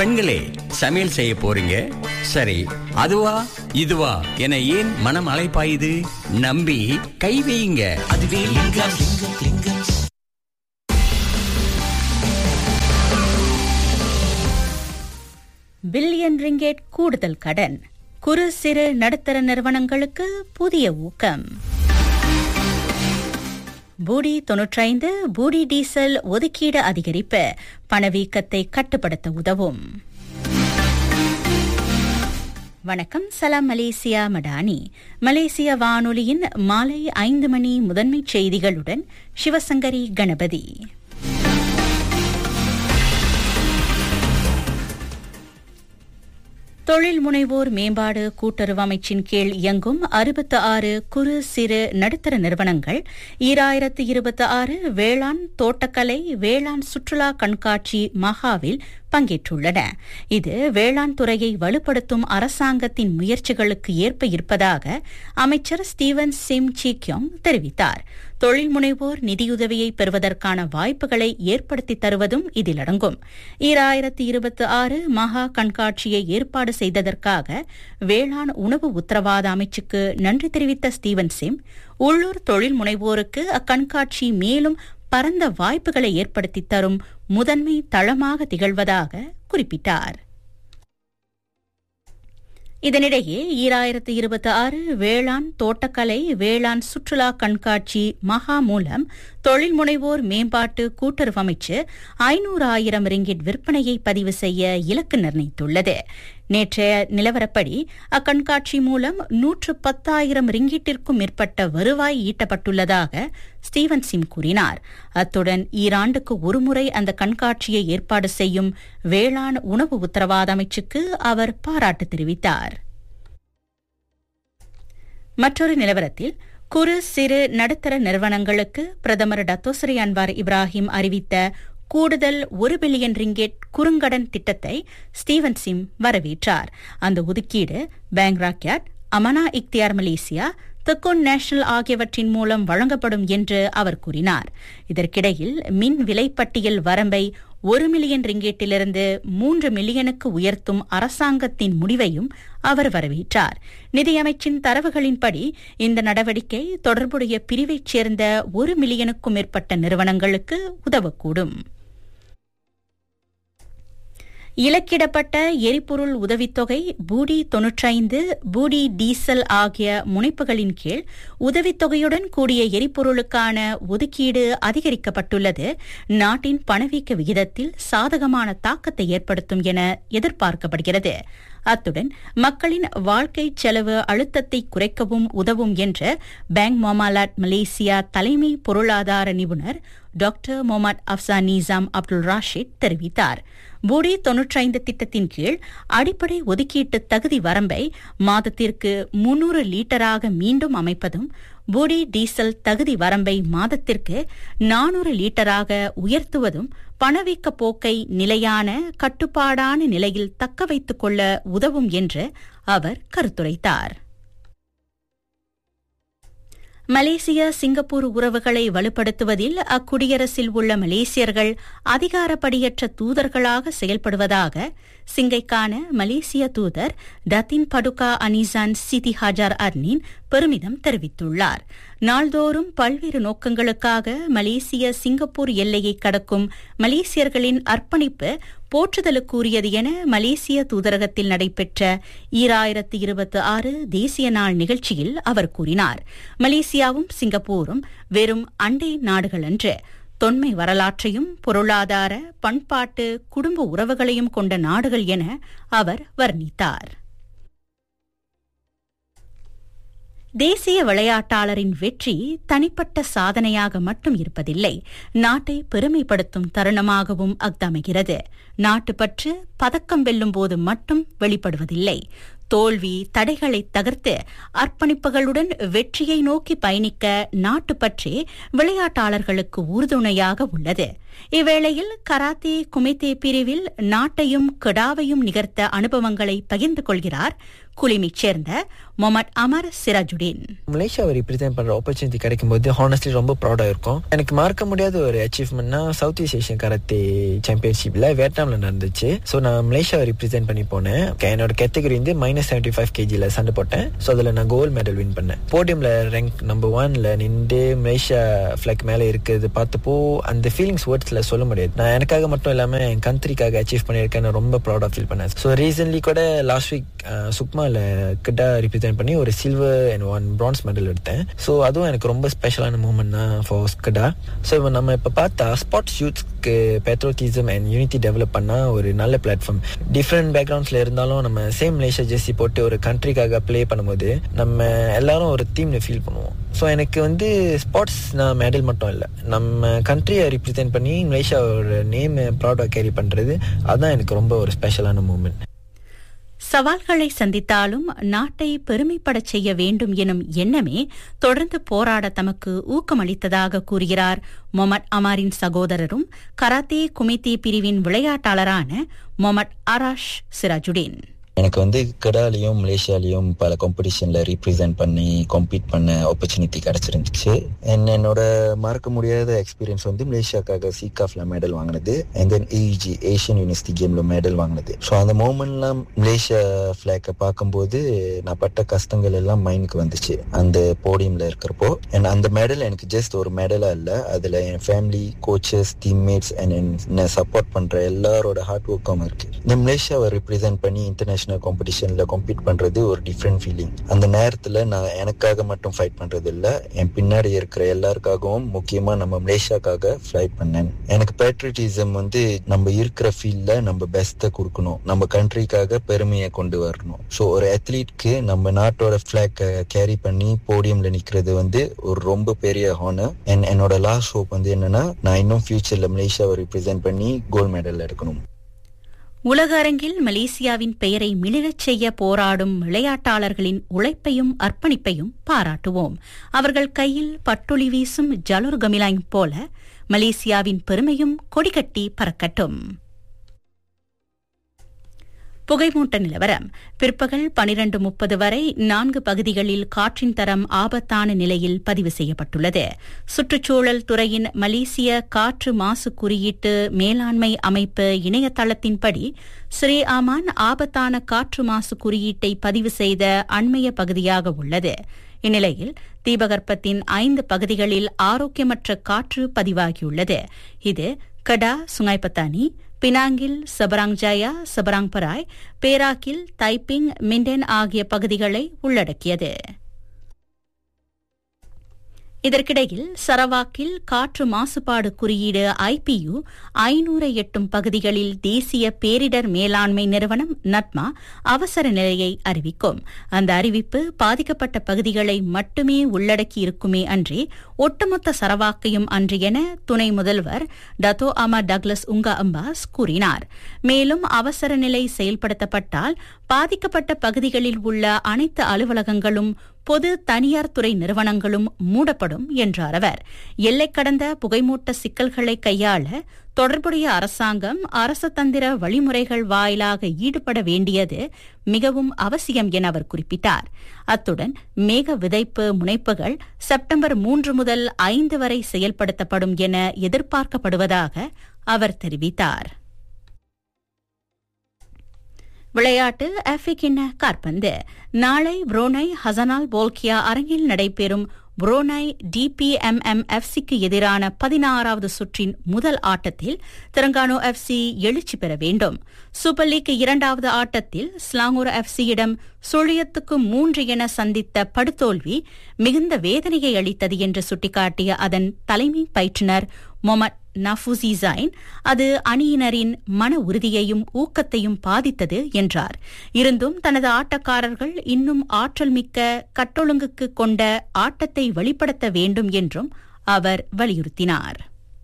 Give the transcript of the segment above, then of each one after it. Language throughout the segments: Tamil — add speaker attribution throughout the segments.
Speaker 1: பெண்களே, சமையல் செய்ய போறீங்க. சரி, அதுவா இதுவா என ஏன் மனம் அலைப்பாயுது? நம்பி கை வையுங்க. அதுவே லிங்கம்.
Speaker 2: பில்லியன் ரிங்கெட் கூடுதல் கடன், குறு சிறு நடுத்தர நிறுவனங்களுக்கு புதிய ஊக்கம். பூடி 95 பூடி டீசல் ஒதுக்கீடு அதிகரிப்பு பணவீக்கத்தை கட்டுப்படுத்த உதவும். வணக்கம், சலாம் மலேசியா மடானி. மலேசிய வானொலியின் மாலை 5 மணி முதன்மை செய்திகளுடன் சிவசங்கரி கணபதி. தொழில் முனைவோர் மேம்பாடு கூட்டுறவு அமைச்சின் கீழ் இயங்கும் 66 குறு சிறு நடுத்தர நிறுவனங்கள் 2026 வேளாண் தோட்டக்கலை வேளாண் சுற்றுலா கண்காட்சி மகாவில் பங்கேற்றுள்ளன. இது வேளாண் துறையை வலுப்படுத்தும் அரசாங்கத்தின் முயற்சிகளுக்கு ஏற்ப இருப்பதாக அமைச்சர் ஸ்டீவன் சிம் சீக்யோங் தெரிவித்தார். தொழில் முனைவோர் நிதியுதவியை பெறுவதற்கான வாய்ப்புகளை ஏற்படுத்தி தருவதும் இதில் அடங்கும். 2026 மகா கண்காட்சியை ஏற்பாடு செய்ததற்காக வேளாண் உணவு உத்தரவாத அமைச்சுக்கு நன்றி தெரிவித்த ஸ்டீவன் சிம், உள்ளூர் தொழில் முனைவோருக்கு அக்கண்காட்சி மேலும் பரந்த வாய்ப்புகளை ஏற்படுத்தி தரும் முதன்மை தளமாக திகழ்வதாக குறிப்பிட்டார். இதனிடையே 2026 வேளாண் தோட்டக்கலை வேளாண் சுற்றுலா கண்காட்சி மகா மூலம் தொழில் முனைவோர் மேம்பாட்டு கூட்டுறவு அமைச்சு 500,000 ரிங்கிட் விற்பனையை பதிவு செய்ய இலக்கு நிர்ணயித்துள்ளது. நேற்றைய நிலவரப்படி அக்கண்காட்சி மூலம் 110,000 ரிங்கிட்டிற்கும் மேற்பட்ட வருவாய் ஈட்டப்பட்டுள்ளதாக ஸ்டீவன் சிம் கூறினார். அத்துடன் ஈராண்டுக்கு ஒருமுறை அந்த கண்காட்சியை ஏற்பாடு செய்யும் வேளாண் உணவு உத்தரவாத அமைச்சுக்கு அவர் பாராட்டு தெரிவித்தார். மற்றொரு நிலவரத்தில் குறு சிறு நடுத்தர நிறுவனங்களுக்கு பிரதமர் டத்தோஸ்ரீ அன்வார் இப்ராஹிம் அறிவித்த கூடுதல் 1 பில்லியன் ரிங்கெட் குறுங்கடன் திட்டத்தை ஸ்டீவன் சிம் வரவேற்றார். அந்த ஒதுக்கீடு பேங்க் ராக்யாட், அமனா இக்தியார் மலேசியா, தெக்கோன் நேஷனல் ஆகியவற்றின் மூலம் வழங்கப்படும் என்று அவர் கூறினார். இதற்கிடையில் மின் விலைப்பட்டியல் வரம்பை 1 மில்லியன் ரிங்கெட்டிலிருந்து 3 மில்லியனுக்கு உயர்த்தும் அரசாங்கத்தின் முடிவையும் அவர் வரவேற்றார். நிதியமைச்சின் தரவுகளின்படி இந்த நடவடிக்கை தொடர்புடைய பிரிவைச் சேர்ந்த 1 மில்லியனுக்கும் மேற்பட்ட நிறுவனங்களுக்கு உதவக்கூடும். இலக்கிடப்பட்ட எரிபொருள் உதவித்தொகை பூடி 95 பூடி டீசல் ஆகிய முனைப்புகளின் கீழ் உதவித்தொகையுடன் கூடிய எரிபொருளுக்கான ஒதுக்கீடு அதிகரிக்கப்பட்டுள்ளது நாட்டின் பணவீக்க விகிதத்தில் சாதகமான தாக்கத்தை ஏற்படுத்தும் என எதிர்பார்க்கப்படுகிறது. அத்துடன் மக்களின் வாழ்க்கை செலவு அழுத்தத்தை குறைக்கவும் உதவும் என்று பேங்க் மொமாலாட் மலேசியா தலைமை பொருளாதார நிபுணர் டாக்டர் முகமது அப்சா நிசாம் அப்துல் ராஷித் தெரிவித்தார். பூடி 95 திட்டத்தின் கீழ் அடிப்படை ஒதுக்கீட்டு தகுதி வரம்பை மாதத்திற்கு 300 லீட்டராக மீண்டும் அமைப்பதும், பூடி டீசல் தகுதி வரம்பை மாதத்திற்கு 400 லீட்டராக உயர்த்துவதும் பணவீக்க போக்கை நிலையான கட்டுப்பாடான நிலையில் தக்க வைத்துக் கொள்ள உதவும் என்று அவர் கருத்துரைத்தார். மலேசிய சிங்கப்பூர் உறவுகளை வலுப்படுத்துவதில் அக்குடியரசில் உள்ள மலேசியர்கள் அதிகாரப்படியற்ற தூதர்களாக செயல்படுவதாக சிங்கைக்கான மலேசிய தூதர் டத்தின் படுகா அனிசான் சிதி ஹஜார் அர்னின் பெருமிதம் தெரிவித்துள்ளார். நாள்தோறும் பல்வேறு நோக்கங்களுக்காக மலேசிய சிங்கப்பூர் எல்லையை கடக்கும் மலேசியர்களின் அர்ப்பணிப்பு போற்றுதலுக்குரியது என மலேசிய தூதரகத்தில் நடைபெற்ற 2026 தேசிய நாள் நிகழ்ச்சியில் அவர் கூறினார். மலேசியாவும் சிங்கப்பூரும் வெறும் அண்டை நாடுகளன்று, தொன்மை வரலாற்றையும் பொருளாதார பண்பாட்டு குடும்ப உறவுகளையும் கொண்ட நாடுகள் என அவர் வர்ணித்தார். தேசிய விளையாட்டாளரின் வெற்றி தனிப்பட்ட சாதனையாக மட்டும் இருப்பதில்லை, நாட்டை பெருமைப்படுத்தும் தருணமாகவும் அஃதமைகிறது. நாட்டுப்பற்று பதக்கம் வெல்லும் போது மட்டும் வெளிப்படுவதில்லை, தோல்வி தடைகளை தகர்த்து அர்ப்பணிப்புகளுடன் வெற்றியை நோக்கி பயணிக்க நாட்டுப்பற்றே விளையாட்டாளர்களுக்கு உறுதுணையாக உள்ளது. இவ்வேளையில் கராத்தே குமித்தே பிரிவில் நாட்டையும் கெடாவையும் நிகர்த்த அனுபவங்களை பகிர்ந்து கொள்கிறார் குலிமைச் சேர்ந்த முகமது அமர் சிராஜுடீன்.
Speaker 3: மலேசியாவை ரிப்ரசென்ட் பண்ற ஆப்பர்ச்சுனிட்டி கிடைக்கும் போது ஹானஸ்ட்லி ரொம்ப ப்ரௌடா இருக்கும். எனக்கு மறக்க முடியாத ஒரு அச்சீவ்மெண்ட்னா சவுத் ஈஸ்ட் ஏஷியன் கராத்தே சாம்பியன்ஷிப்ல வியட்நாம்ல நடந்துச்சு. ஸோ நான் மலேசியாவை ரிப்ரசென்ட் பண்ணி போனேன். என்னோட கேட்டகரி வந்து -75 kg சண்டை போட்டேன். ஸோ அதில் நான் கோல்டு மெடல் வின் பண்ணேன். போடியம்ல ரேங்க் நம்பர் 1ல நின்று மலேசியா ஃபிளாக் மேலே இருக்கிறது பார்த்தப்போ அந்த ஃபீலிங்ஸ் வேர்ட்ஸ்ல சொல்ல முடியாது. நான் எனக்காக மட்டும் இல்லாம என் கண்ட்ரிக்காக அச்சீவ் பண்ணியிருக்கேன். ரொம்ப ப்ரௌடா ஃபீல் பண்ணேன். ஸோ ரீசன்ட்லி கூட லாஸ்ட் வீக் சுக்மால கிட்டா ரிப்ரசென்ட் பண்ணி ஒரு சில்வர் அண்ட் 1 பிரான்ஸ் மெடல் எடுத்தேன். ஸோ அதுவும் எனக்கு ரொம்ப ஸ்பெஷலான மூமெண்ட் தான் ஃபார் ஸ்கடா. ஸோ நம்ம இப்போ பார்த்தா ஸ்போர்ட்ஸ் யூத்ஸ்க்கு பேட்ரோட்டிசம் அண்ட் யூனிட்டி டெவலப் பண்ணா ஒரு நல்ல பிளாட்ஃபார்ம். டிஃப்ரெண்ட் பேக்ரவுண்ட்ஸ்ல இருந்தாலும் நம்ம சேம் மலேசியா ஜெர்சி போட்டு ஒரு கண்ட்ரிக்காக ப்ளே பண்ணும்போது நம்ம எல்லாரும் ஒரு டீம்ல ஃபீல் பண்ணுவோம். ஸோ எனக்கு வந்து ஸ்போர்ட்ஸ் நான் மெடல் மட்டும் இல்லை, நம்ம கண்ட்ரியை ரிப்ரசென்ட் பண்ணி மலேசியாவோட நேம் ப்ரௌடாக கேரி பண்றது அதுதான் எனக்கு ரொம்ப ஒரு ஸ்பெஷலான மூமெண்ட்.
Speaker 2: சவால்களை சந்தித்தாலும் நாட்டை பெருமைப்படச் செய்ய வேண்டும் எனும் எண்ணமே தொடர்ந்து போராட தமக்கு ஊக்கமளித்ததாக கூறுகிறார் முகமது அமாரின் சகோதரரும் கராத்தே குமித்தே பிரிவின் விளையாட்டாளரான முகமது அராஷ் சிராஜுடீன்.
Speaker 4: எனக்கு வந்து கெடாலையும் மலேசியாலையும் பல காம்படிஷன்ல ரீப்ரசென்ட் பண்ணி காம்பீட் பண்ண ஆப்பர்ச்சுனிட்டி கிடைச்சிருந்துச்சு. என்னோட மறக்க முடியாத எக்ஸ்பீரியன்ஸ் வந்து மலேசியாக்காக சீகாஃப்ல மெடல் வாங்கினது and then AG Asian university கேம்ல மெடல் வாங்கினது. ஸோ அந்த மூமெண்ட்லாம் மலேசியா ஃபிளாக்கை பார்க்கும்போது நான் பட்ட கஷ்டங்கள் எல்லாம் மைண்டுக்கு வந்துச்சு அந்த போடியம்ல இருக்கிறப்போ. அண்ட் அந்த மெடல் எனக்கு ஜஸ்ட் ஒரு மெடலா இல்லை, அதுல என் ஃபேமிலி, கோச்சஸ், டீம்மேட்ஸ் அண்ட் என்ன சப்போர்ட் பண்ற எல்லாரோட ஹார்ட் ஒர்க்கும் இருக்கு. இந்த மலேசியாவை ரிப்ரசென்ட் பண்ணி இன்டர்நேஷனல் காம்படிஷன்ல காம்பீட் பண்றது ஒரு டிஃப்ரெண்ட் ஃபீலிங். அந்த நேரத்துல நான் எனக்காக மட்டும் ஃபைட் பண்றது இல்ல, என் பின்னாடி இருக்கிற எல்லாருக்காகவும், முக்கியமா நம்ம மலேசியாக்காக ஃபைட் பண்ணேன். எனக்கு பேட்ரிட்டிசம் வந்து நம்ம இருக்கிற ஃபீல்ட்ல நம்ம பெஸ்ட்டை கொடுக்கணும், நம்ம கண்ட்ரிக்காக பெருமையை கொண்டு வரணும். ஸோ ஒரு அத்லீட்க்கு நம்ம நாட்டோட ஃபிளாக் கேரி பண்ணி போடியம்ல நிக்கிறது வந்து ஒரு ரொம்ப பெரிய ஹானர். என்னோட லாஸ்ட் ஹோப் வந்து என்னன்னா நான் இன்னும் ஃபியூச்சர்ல மலேசியாவை ரிப்ரசென்ட் பண்ணி கோல்ட் மெடல் எடுக்கணும்.
Speaker 2: உலக அரங்கில் மலேசியாவின் பெயரை மிளிரச் செய்ய போராடும் விளையாட்டாளர்களின் உழைப்பையும் அர்ப்பணிப்பையும் பாராட்டுவோம். அவர்கள் கையில் பட்டொளி வீசும் ஜலுர் கமிலாங் போல மலேசியாவின் பெருமையும் கொடிகட்டி பறக்கட்டும். புகைமூட்ட நிலவரம். பிற்பகல் 12:30 வரை 4 பகுதிகளில் காற்றின் தரம் ஆபத்தான நிலையில் பதிவு செய்யப்பட்டுள்ளது. சுற்றுச்சூழல் துறையின் மலேசிய காற்று மாசு குறியீட்டு மேலாண்மை அமைப்பு இணையதளத்தின்படி ஸ்ரீ அமான் ஆபத்தான காற்று மாசு குறியீட்டை பதிவு செய்த அண்மைய பகுதியாக உள்ளது. இந்நிலையில் தீபகற்பத்தின் 5 பகுதிகளில் ஆரோக்கியமற்ற காற்று பதிவாகியுள்ளது. இது கடா, சுங்காய்பத்தானி, பினாங்கில், சபராங் ஜாயா, சபராங் பராய், பேராக்கில், தைப்பிங், மிண்டென் ஆகிய பகுதிகளை உள்ளடக்கியது. இதற்கிடையில் சரவாக்கில் காற்று மாசுபாடு குறியீடு IPU 500 எட்டும் பகுதிகளில் தேசிய பேரிடர் மேலாண்மை நிறுவனம் நட்மா அவசர நிலையை அறிவிக்கும். அந்த அறிவிப்பு பாதிக்கப்பட்ட பகுதிகளை மட்டுமே உள்ளடக்கி இருக்குமே அன்றி ஒட்டுமொத்த சரவாக்கையும் அன்று என துணை முதல்வர் டத்தோ அமா டக்ளஸ் உங்கா அம்பாஸ் கூறினார். மேலும் அவசர நிலை செயல்படுத்தப்பட்டால் பாதிக்கப்பட்ட பகுதிகளில் உள்ள அனைத்து அலுவலகங்களும் பொது தனியார் துறை நிறுவனங்களும் மூடப்படும் என்றார் அவர். எல்லை கடந்த புகைமூட்ட சிக்கல்களை கையாள தொடர்புடைய அரசாங்கம் அரசதந்திர வழிமுறைகள் வாயிலாக ஈடுபட வேண்டியது மிகவும் அவசியம் என அவர் குறிப்பிட்டார். அத்துடன் மேக விதைப்பு முனைப்புகள் செப்டம்பர் 3 முதல் 5 வரை செயல்படுத்தப்படும் என எதிர்பார்க்கப்படுவதாக அவர் தெரிவித்தார். விளையாட்டு. ஆப்பிரிக்கின காற்பந்து. நாளை புரோனை ஹசனால் போல்கியா அரங்கில் நடைபெறும் புரோனை DPMM FCக்கு எதிரான 16வது சுற்றின் முதல் ஆட்டத்தில் தெலங்கானா FC எழுச்சி பெற வேண்டும். சூப்பர் லீக் 2வது ஆட்டத்தில் ஸ்லாங்கூர் FCயிடம் 0-3 என சந்தித்த படுதோல்வி மிகுந்த வேதனையை அளித்தது என்று சுட்டிக்காட்டிய அதன் தலைமை பயிற்றுநர் முகமது நஃபூசி ஜைன், அது அணியினரின் மன உறுதியையும் ஊக்கத்தையும் பாதித்தது என்றார். இருந்தும் தனது ஆட்டக்காரர்கள் இன்னும் ஆற்றல் மிக்க கட்டொழுங்குக்கு கொண்ட ஆட்டத்தை வெளிப்படுத்த வேண்டும் என்றும் அவர் வலியுறுத்தினார்.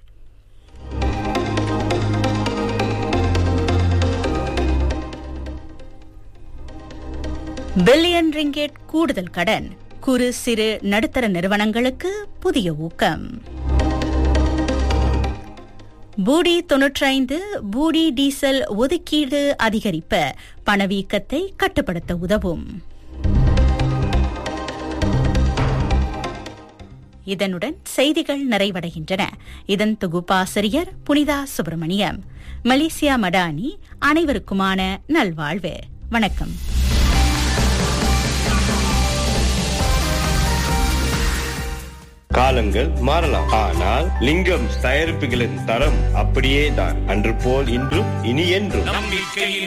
Speaker 2: பில்லியன் ரிங்கெட் கூடுதல் கடன். குறு சிறு நடுத்தர நிறுவனங்களுக்கு புதிய ஊக்கம். பூடி 95 பூடி டீசல் ஒதுக்கீடு அதிகரிப்பு பணவீக்கத்தை கட்டுப்படுத்த உதவும். இதனுடன் செய்திகள் நிறைவடைகின்றன. இதன் தொகுப்பாசிரியர் புனிதா சுப்பிரமணியம். மலேசியா மடானி. அனைவருக்குமான நல்வாழ்வு. வணக்கம்.
Speaker 5: காலங்கள் மாறலாம், ஆனால் லிங்கம் தயாரிப்புகளின் தரம் அப்படியே தான். அன்று போல் இன்றும் இனி என்றும்.